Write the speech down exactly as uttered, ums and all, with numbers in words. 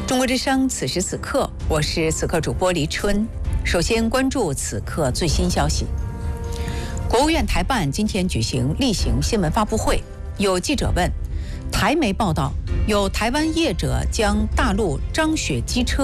中国之声，此时此刻，我是此刻主播黎春。首先关注此刻最新消息。国务院台办今天举行例行新闻发布会，有记者问，台媒报道有台湾业者将大陆张雪机车